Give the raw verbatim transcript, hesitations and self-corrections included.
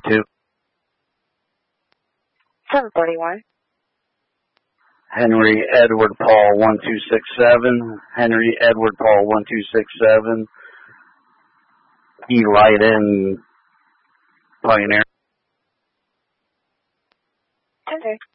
two. seven forty-one. Henry Edward Paul one two six seven. Henry Edward Paul one two six seven. E light in Pioneer. ten three.